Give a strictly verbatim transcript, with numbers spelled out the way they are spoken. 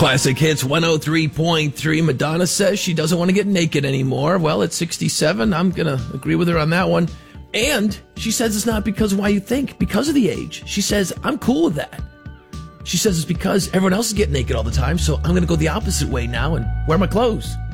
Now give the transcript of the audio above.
Classic Hits one oh three point three. Madonna says she doesn't want to get naked anymore. Well, at sixty-seven, I'm going to agree with her on that one. And she says it's not because of why you think, because of the age. She says, I'm cool with that. She says it's because everyone else is getting naked all the time, so I'm going to go the opposite way now and wear my clothes.